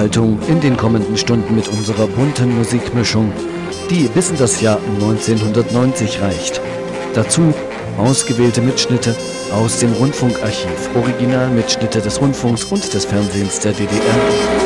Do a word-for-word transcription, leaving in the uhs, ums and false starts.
Unterhaltung in den kommenden Stunden mit unserer bunten Musikmischung, die bis in das Jahr neunzehnhundertneunzig reicht. Dazu ausgewählte Mitschnitte aus dem Rundfunkarchiv, Originalmitschnitte des Rundfunks und des Fernsehens der D D R.